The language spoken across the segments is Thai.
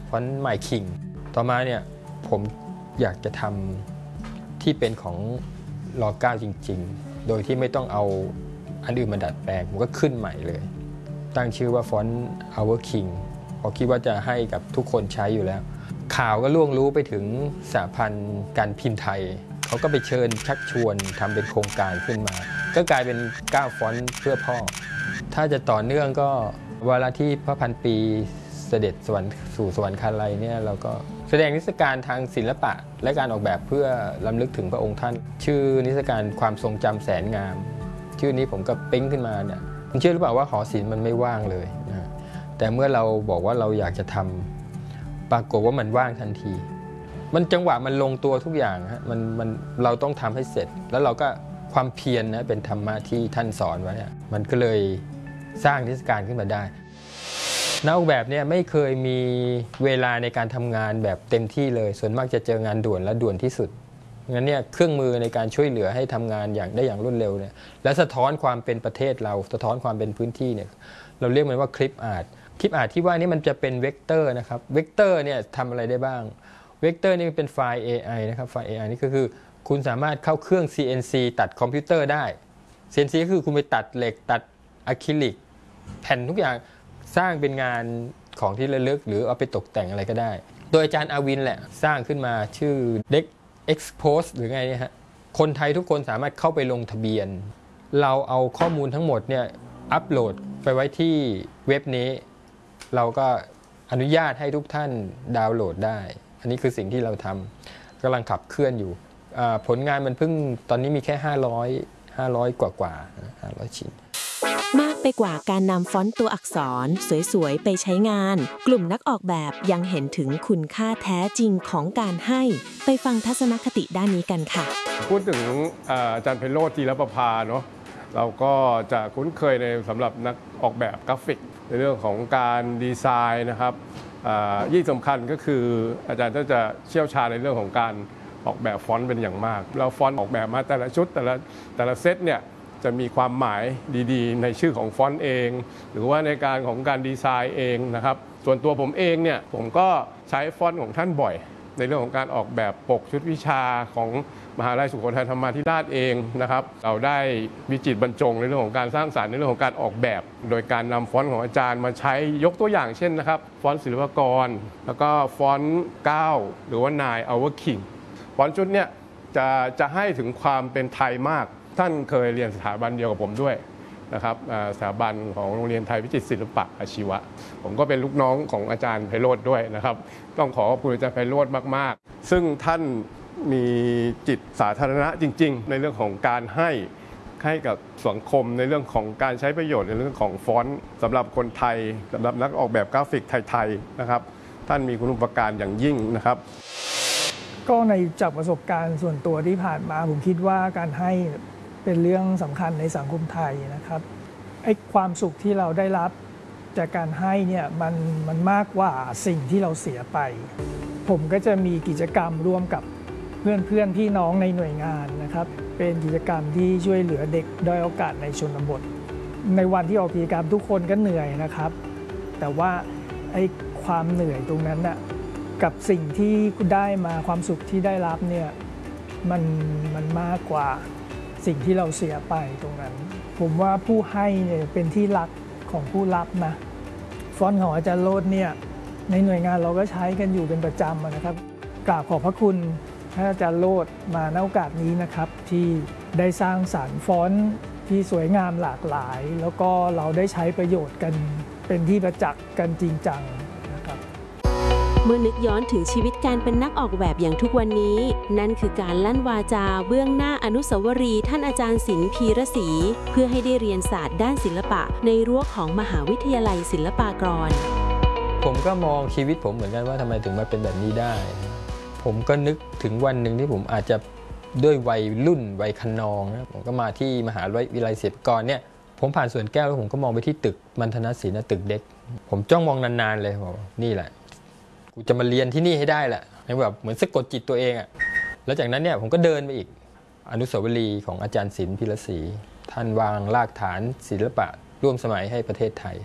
ฟอนต์ไมค์คิงต่อมาเนี่ยผมอยากจะทำที่เป็นของร.9 จริงๆโดยที่ไม่ต้องเอาอันอื่นมาดัดแปลงผมก็ขึ้นใหม่เลยตั้งชื่อว่าฟอนต์ Our King เพราะคิดว่าจะให้กับทุกคนใช้อยู่แล้วข่าวก็ล่วงรู้ไปถึงสหพันธ์การพิมพ์ไทยเขาก็ไปเชิญชักชวนทำเป็นโครงการขึ้นมาก็กลายเป็น9ฟอนต์เพื่อพ่อถ้าจะต่อเนื่องก็วาระที่พระพันปีเสด็จสู่สวรรคาลัยเนี่ยเราก็แสดงนิทรรศการทางศิลปะและการออกแบบเพื่อรำลึกถึงพระองค์ท่านชื่อนิทรรศการความทรงจำแสนงามชื่อนี้ผมก็ปิ๊งขึ้นมาเนี่ยคุณเชื่อหรือเปล่าว่าหอศิลป์มันไม่ว่างเลยนะแต่เมื่อเราบอกว่าเราอยากจะทำปรากฏว่ามันว่างทันทีมันจังหวะมันลงตัวทุกอย่างฮะมันเราต้องทำให้เสร็จแล้วเราก็ความเพียรนะเป็นธรรมะที่ท่านสอนไว้มันก็เลยสร้างนิทรรศการขึ้นมาได้นักออกแบบเนี่ยไม่เคยมีเวลาในการทำงานแบบเต็มที่เลยส่วนมากจะเจองานด่วนและด่วนที่สุดงั้นเนี่ยเครื่องมือในการช่วยเหลือให้ทำงานอย่างรวดเร็วเนี่ยและสะท้อนความเป็นประเทศเราสะท้อนความเป็นพื้นที่เนี่ยเราเรียกมันว่าคลิปอาร์ตที่ว่านี่มันจะเป็นเวกเตอร์นะครับเวกเตอร์เนี่ยทำอะไรได้บ้างเวกเตอร์นี่เป็นไฟล์ AI นะครับไฟล์ AI นี่ก็คือคุณสามารถเข้าเครื่อง CNC ตัดคอมพิวเตอร์ได้ CNC ก็คือคุณไปตัดเหล็กตัดอะคริลิกแผ่นทุกอย่างสร้างเป็นงานของที่ระลึกหรือเอาไปตกแต่งอะไรก็ได้โดยอาจารย์อาวินแหละสร้างขึ้นมาชื่อ Deck Expose หรือไงเนี่ยฮะคนไทยทุกคนสามารถเข้าไปลงทะเบียนเราเอาข้อมูลทั้งหมดเนี่ยอัปโหลดไปไว้ที่เว็บนี้เราก็อนุญาตให้ทุกท่านดาวน์โหลดได้อันนี้คือสิ่งที่เราทำกำลังขับเคลื่อนอยู่ผลงานมันเพิ่งตอนนี้มีแค่500กว่า500ชิ้นมากไปกว่าการนำฟอนต์ตัวอักษรสวยๆไปใช้งานกลุ่มนักออกแบบยังเห็นถึงคุณค่าแท้จริงของการให้ไปฟังทัศนคติด้านนี้กันค่ะพูดถึงอาจารย์ไพโรจน์ จีรประภาเนาะเราก็จะคุ้นเคยในสำหรับนักออกแบบกราฟิกในเรื่องของการดีไซน์นะครับยิ่งสำคัญก็คืออาจารย์ก็จะเชี่ยวชาญในเรื่องของการออกแบบฟอนต์เป็นอย่างมากเราฟอนต์ออกแบบมาแต่ละชุดแต่ละเซตเนี่ยจะมีความหมายดีๆในชื่อของฟอนต์เองหรือว่าในการของการดีไซน์เองนะครับส่วนตัวผมเองเนี่ยผมก็ใช้ฟอนต์ของท่านบ่อยในเรื่องของการออกแบบปกชุดวิชาของมหาวิทยาลัยสุโขทัยธรรมาธิราชเองนะครับเราได้วิจิตรบรรจงในเรื่องของการสร้างสรรค์ในเรื่องของการออกแบบโดยการนำฟอนต์ของอาจารย์มาใช้ยกตัวอย่างเช่นนะครับฟอนต์ศิลปากรแล้วก็ฟอนต์9หรือว่านาย Our King ฟอนต์ชุดเนี่ยจะให้ถึงความเป็นไทยมากท่านเคยเรียนสถาบันเดียวกับผมด้วยนะครับสถาบันของโรงเรียนไทยวิจิตรศิลปะอาชีวะผมก็เป็นลูกน้องของอาจารย์ไพโรจน์ด้วยนะครับต้องขอขอบคุณอาจารย์ไพโรจน์มากๆซึ่งท่านมีจิตสาธารณะจริงๆในเรื่องของการให้กับสังคมในเรื่องของการใช้ประโยชน์ในเรื่องของฟอนต์สำหรับคนไทยสำหรับนักออกแบบกราฟิกไทยๆนะครับท่านมีคุณูปการอย่างยิ่งนะครับก็ในจากประสบการณ์ส่วนตัวที่ผ่านมาผมคิดว่าการให้เป็นเรื่องสำคัญในสังคมไทยนะครับไอ้ความสุขที่เราได้รับจากการให้เนี่ยมันมากกว่าสิ่งที่เราเสียไปผมก็จะมีกิจกรรมร่วมกับเพื่อนพี่น้องในหน่วยงานนะครับเป็นกิจกรรมที่ช่วยเหลือเด็กด้อยโอกาสในชนบทในวันที่ออกกิจกรรมทุกคนก็เหนื่อยนะครับแต่ว่าไอ้ความเหนื่อยตรงนั้นน่ะกับสิ่งที่คุณได้มาความสุขที่ได้รับเนี่ยมันมากกว่าสิ่งที่เราเสียไปตรงนั้นผมว่าผู้ให้เนี่ยเป็นที่รักของผู้รับนะฟอนต์ของอาจารย์โรจน์เนี่ยในหน่วยงานเราก็ใช้กันอยู่เป็นประจำนะครับกราบขอบพระคุณท่านอาจารย์โรจน์มาณโอกาสนี้นะครับที่ได้สร้างสรรค์ฟอนต์ที่สวยงามหลากหลายแล้วก็เราได้ใช้ประโยชน์กันเป็นที่ประจักษ์กันจริงจังเมื่อนึกย้อนถึงชีวิตการเป็นนักออกแบบอย่างทุกวันนี้นั่นคือการลั่นวาจาเบื้องหน้าอนุสาวรีย์ท่านอาจารย์ศิลป์พีระศรีเพื่อให้ได้เรียนศาสตร์ด้านศิลปะในรั้วของมหาวิทยาลัยศิลปากรผมก็มองชีวิตผมเหมือนกันว่าทำไมถึงมาเป็นแบบนี้ได้ผมก็นึกถึงวันหนึ่งที่ผมอาจจะด้วยวัยรุ่นวัยคะนองนะผมก็มาที่มหาวิทยาลัยศิลปากรเนี่ยผมผ่านสวนแก้วแล้วผมก็มองไปที่ตึกมัณฑนศิลป์ตึกเด็กผมจ้องมองนานๆเลยบอกนี่แหละกูจะมาเรียนที่นี่ให้ได้แหละแบบเหมือนสะกดจิตตัวเองอ่ะแล้วจากนั้นเนี่ยผมก็เดินไปอีกอนุสาวรีย์ของอาจารย์ศิลป์พีระศรีท่านวางรากฐานศิลปะร่วมสมัยให้ประเทศไทย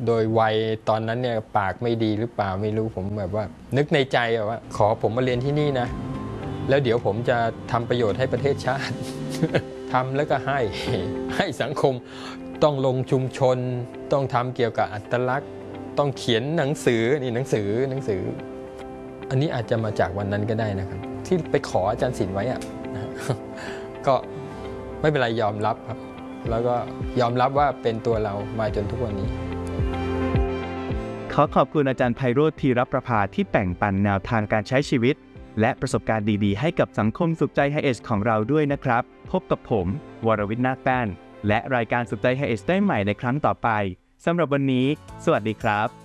โดยวัยตอนนั้นเนี่ยปากไม่ดีหรือเปล่าไม่รู้ผมแบบว่านึกในใจว่าขอผมมาเรียนที่นี่นะแล้วเดี๋ยวผมจะทำประโยชน์ให้ประเทศชาติ ทำแล้วก็ให้สังคมต้องลงชุมชนต้องทำเกี่ยวกับอัตลักษณ์ต้องเขียนหนังสือนี่หนังสืออันนี้อาจจะมาจากวันนั้นก็ได้นะครับที่ไปขออาจารย์ศิลป์ไว้อะก็ไม่เป็นไรยอมรับครับแล้วก็ยอมรับว่าเป็นตัวเรามาจนทุกวันนี้ขอขอบคุณอาจารย์ไพโรจน์ ธีรประภาที่แบ่งปันแนวทางการใช้ชีวิตและประสบการณ์ดีๆให้กับสังคมสุขใจไฮเอชของเราด้วยนะครับพบกับผมวรวิทย์ นาคแป้นและรายการสุขใจไฮเอชได้ใหม่ในครั้งต่อไปสำหรับวันนี้สวัสดีครับ